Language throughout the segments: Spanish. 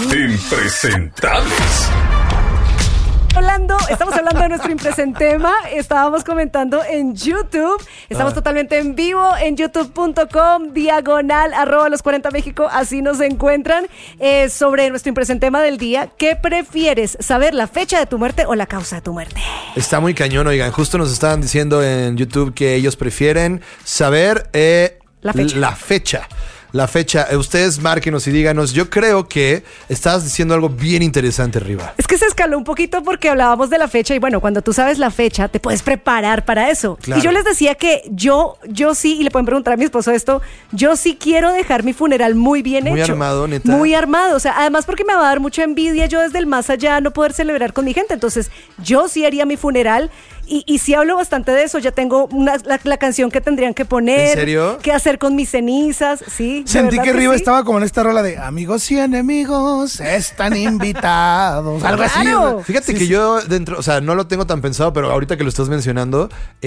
Impresentables. Estamos hablando de nuestro impresentema. Estábamos comentando en YouTube. Estamos totalmente en vivo en youtube.com/los40 México. Así nos encuentran. Sobre nuestro impresentema del día. ¿Qué prefieres? ¿Saber la fecha de tu muerte o la causa de tu muerte? Está muy cañón, oigan. Justo nos estaban diciendo en YouTube que ellos prefieren saber la fecha. La fecha. Ustedes márquenos y díganos. Yo creo que estabas diciendo algo bien interesante, Riva. Es que se escaló un poquito porque hablábamos de la fecha y bueno, cuando tú sabes la fecha, te puedes preparar para eso. Claro. Y yo les decía que yo sí, y le pueden preguntar a mi esposo esto, yo sí quiero dejar mi funeral muy bien hecho. Muy armado, neta. Muy armado. O sea, además porque me va a dar mucha envidia yo desde el más allá no poder celebrar con mi gente. Entonces, yo sí haría mi funeral. Y sí hablo bastante de eso. Ya tengo la canción que tendrían que poner. ¿En serio? ¿Qué hacer con mis cenizas? Sí. Sentí que Riva sí estaba como en esta rola de amigos y enemigos están invitados. Algo así. Claro. Fíjate que yo dentro, o sea, no lo tengo tan pensado, pero ahorita que lo estás mencionando,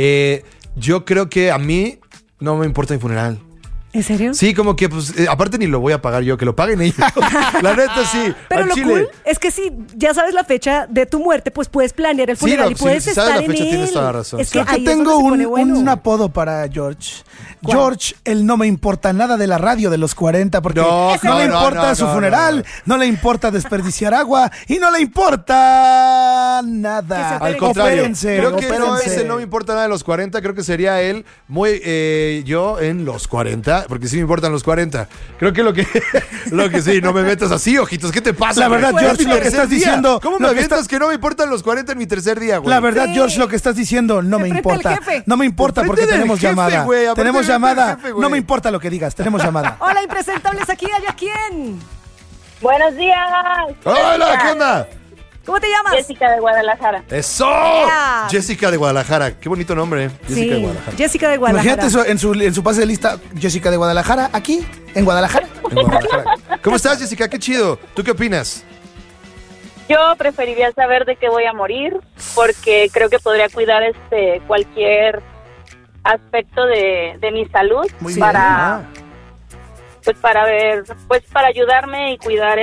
yo creo que a mí no me importa mi funeral. ¿En serio? Sí, como que, pues, aparte ni lo voy a pagar yo, que lo paguen ellos. La neta, sí. Pero al lo chile. cool es que si ya sabes la fecha de tu muerte, pues puedes planear el funeral y puedes si estar sabes la en fecha, él. tienes toda la razón. Es que Creo que ahí es tengo donde se pone bueno. un apodo para George. ¿Cuál? George, él no me importa nada de la radio de los 40 porque No, no le importa su funeral, no le importa desperdiciar agua y no le importa nada. Que Al contrario, Opérense, creo que no opérense. es el no me importa nada de los 40, creo que sería él muy yo en los 40, porque sí me importan los 40. Creo que lo que sí, no me metas así, ojitos, ¿qué te pasa? La verdad, güey? George, Es mi lo que tercer estás día. diciendo- ¿Cómo lo me que avientas que no me importan los 40 en mi tercer día, güey? La verdad, Sí. George, lo que estás diciendo no me Enfrente al importa. jefe. No me importa Enfrente porque del tenemos jefe, llamada. güey, aparte Tenemos enfrente del llamada. jefe, güey. No me importa lo que digas, tenemos llamada. Hola, impresentables, aquí hay a quién. Buenos días. Hola, ¿qué onda? ¿Cómo te llamas? Jessica de Guadalajara. ¡Eso! Yeah. Jessica de Guadalajara. Qué bonito nombre, Jessica de Sí, Guadalajara. Jessica de Guadalajara. Imagínate en su pase de lista, Jessica de Guadalajara, aquí, en Guadalajara. En Guadalajara. ¿Cómo estás, Jessica? Qué chido. ¿Tú qué opinas? Yo preferiría saber de qué voy a morir porque creo que podría cuidar cualquier aspecto de mi salud Muy para para ver, para ayudarme y cuidar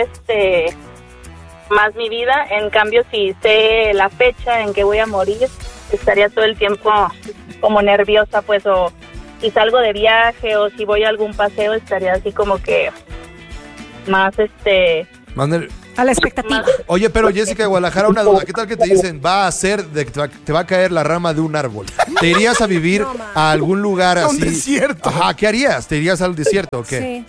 más mi vida. En cambio, si sé la fecha en que voy a morir, estaría todo el tiempo como nerviosa, pues, o si salgo de viaje o si voy a algún paseo, estaría así como que más A la expectativa. Oye, pero Jessica de Guadalajara, una duda. ¿Qué tal que te dicen, va a ser, te va a caer la rama de un árbol? ¿Te irías a vivir a algún lugar A un así? desierto. Ajá, ¿qué harías? ¿Te irías al desierto o qué? Sí.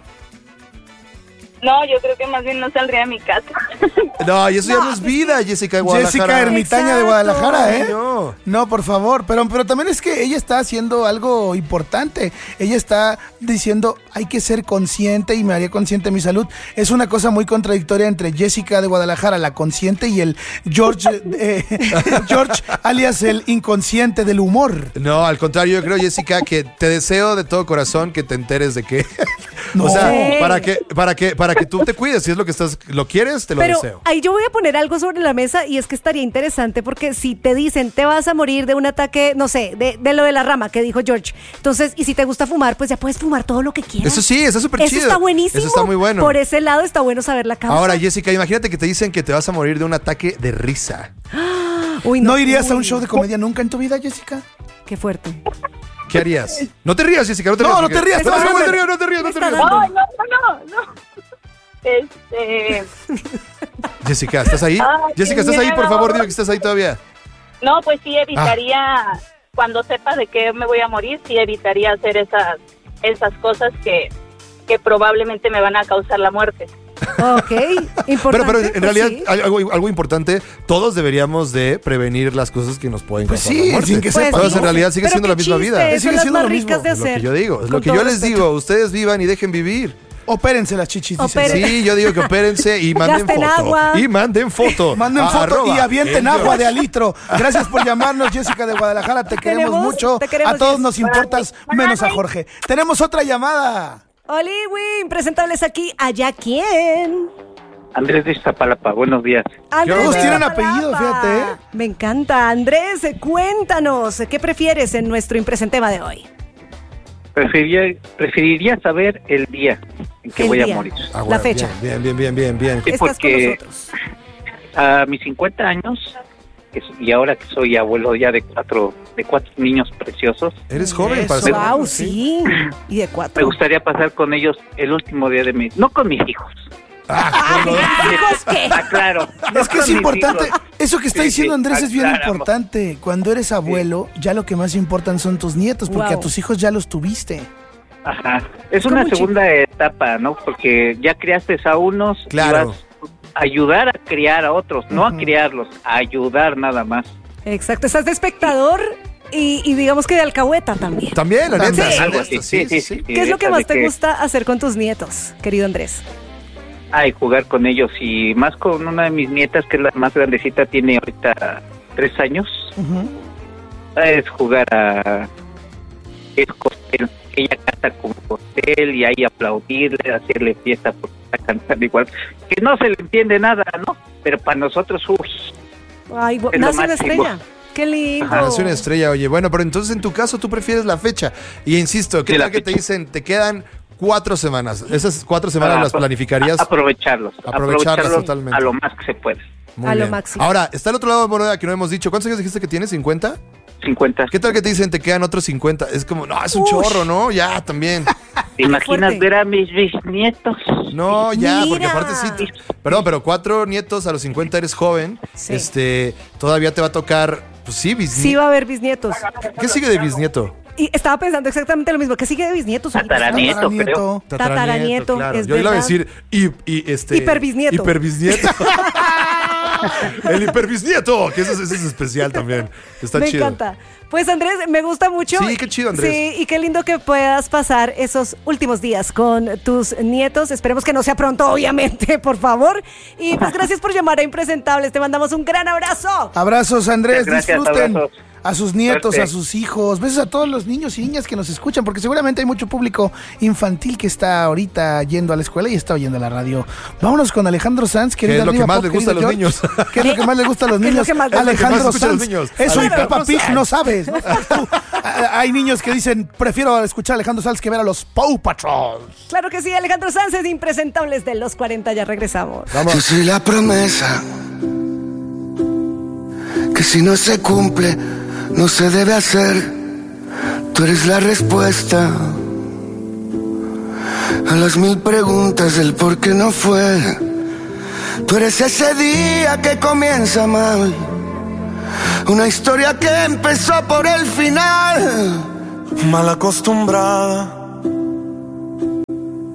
No, yo creo que más bien no saldría de mi casa. No, y eso ya no es vida, Jessica de Guadalajara. Jessica Ermitaña de Guadalajara, ¿eh? No. No, por favor, pero también es que ella está haciendo algo importante. Ella está diciendo, hay que ser consciente y me haría consciente mi salud. Es una cosa muy contradictoria entre Jessica de Guadalajara, la consciente, y el George, George alias el inconsciente del humor. No, al contrario, yo creo, Jessica, que te deseo de todo corazón que te enteres de que... No. O sea, Sí. para que tú te cuides, si es lo que lo quieres, te lo Pero deseo. ahí yo voy a poner algo sobre la mesa y es que estaría interesante porque si te dicen te vas a morir de un ataque, no sé, de lo de la rama que dijo George. Entonces, y si te gusta fumar, pues ya puedes fumar todo lo que quieras. Eso sí, eso es súper chido. Eso está buenísimo. Eso está muy bueno. Por ese lado está bueno saber la causa. Ahora, Jessica, imagínate que te dicen que te vas a morir de un ataque de risa. Uy, ¿No irías a un uy, show de comedia nunca en tu vida, Jessica? Qué fuerte. ¿Qué harías? No te rías, Jessica, no te No, rías. no te rías, No, te vas a no te ver. rías, no te rías, no te Me rías. está No, dando. Jessica, ¿estás ahí? Ay, Jessica, qué ¿estás ahí? Por miedo. favor, dime que estás ahí todavía. No, pues sí evitaría, cuando sepa de qué me voy a morir, sí evitaría hacer esas cosas que probablemente me van a causar la muerte. Ok, importante. Pero en pues realidad, sí. algo importante, todos deberíamos de prevenir las cosas que nos pueden Pues causar sí, la muerte. sin que Pues sepa. Todos sí. en realidad sigue Pero siendo qué la misma vida. chiste, Sigue son las siendo más lo mismo. ricas de Es lo hacer. que yo digo, es lo Con que yo todo les respeto. digo. Ustedes vivan y dejen vivir. Opérense las chichis, dice. Opérense. Sí, yo digo que opérense y manden Gasten foto. agua. Y manden foto. Manden A foto y arroba avienten el agua de George. a litro. Gracias por llamarnos, Jessica de Guadalajara. Te queremos mucho. te queremos, A todos Jess. nos importas, menos a Jorge. Tenemos otra llamada. Oliwin, presentables aquí. ¿Allá quién? Andrés de Iztapalapa, buenos días. Andrés Todos de tienen Iztapalapa. apellido, fíjate, ¿eh? Me encanta. Andrés, cuéntanos, ¿qué prefieres en nuestro impresentema de hoy? Preferiría saber el día en que voy a morir. La fecha. Bien. Sí, Estás con nosotros. A mis 50 años, y ahora que soy abuelo ya de cuatro niños preciosos. Eres joven Eso, para ser wow, sí. Y de 4. Me gustaría pasar con ellos el último día de mi... No con mis hijos. ¿Hijos qué? Claro. Es que es importante, eso que está diciendo Andrés es bien importante. Cuando eres abuelo, ya lo que más importan son tus nietos, porque a tus hijos ya los tuviste. Ajá. Es una segunda etapa, ¿no? Porque ya criaste a unos, claro, y vas a ayudar a criar a otros, no a criarlos, a ayudar nada más. Exacto, estás de espectador y digamos que de alcahueta también. También, la neta. Sí. Algo así, sí. ¿Qué es lo que más te gusta hacer con tus nietos, querido Andrés? Ay, jugar con ellos, y más con una de mis nietas, que es la más grandecita, tiene ahorita 3 años. Es jugar a... Es costel. Ella canta como costel y ahí aplaudirle, hacerle fiesta porque está cantando igual. Que no se le entiende nada, ¿no? Pero para nosotros, Ay, nace una estrella. Qué lindo. Nace una estrella, oye. Bueno, pero entonces en tu caso tú prefieres la fecha. Y insisto, ¿qué tal que te dicen, te quedan 4 semanas? ¿Esas 4 semanas las planificarías? Aprovecharlas totalmente. a lo más que se puede. Muy bien. Lo máximo. Ahora, está el otro lado de moneda que no hemos dicho. ¿Cuántos años dijiste que tienes? ¿50? 50. ¿Qué tal que te dicen te quedan otros 50? Es como, no, es un chorro, ¿no? Ya, también. ¿Te imaginas ver a mis bisnietos? No, ya, Mira. porque aparte sí. Perdón, pero 4 nietos a los 50 eres joven. Sí. Todavía te va a tocar, pues sí, bisnietos. Sí va a haber bisnietos. ¿Qué sigue de bisnieto? Y estaba pensando exactamente lo mismo. ¿Qué sigue de bisnietos? Tataranieto, creo. Tataranieto, claro. es Yo iba a verdad. decir Hiperbisnieto. Hiperbisnieto. El hiperbisnieto, que ese es especial también. Está chido. Me encanta. Pues Andrés, me gusta mucho. Sí, qué chido, Andrés. Sí, y qué lindo que puedas pasar esos últimos días con tus nietos. Esperemos que no sea pronto, obviamente, por favor. Y pues gracias por llamar a Impresentables. Te mandamos un gran abrazo. Abrazos, Andrés. Gracias, disfruten abrazos. a sus nietos, Suerte. a sus hijos. Besos a todos los niños y niñas que nos escuchan, porque seguramente hay mucho público infantil que está ahorita yendo a la escuela y está oyendo la radio. Vámonos con Alejandro Sanz, ¿Qué querida es lo que Diva más Pop, les gusta a los querido niños? George. ¿Qué es lo que más les gusta a los ¿Qué es lo niños? que más- Alejandro escuchan Sanz. los niños? Eso y Alejandro Peppa Pig Sanz. no sabes. ¿No? Hay niños que dicen, prefiero escuchar a Alejandro Sanz que ver a los Paw Patrol. Claro que sí, Alejandro Sanz es de Impresentables de los 40. Ya regresamos. Yo soy la promesa que si no se cumple, no se debe hacer. Tú eres la respuesta a las 1000 preguntas del por qué no fue. Tú eres ese día que comienza mal, una historia que empezó por el final. Mal acostumbrada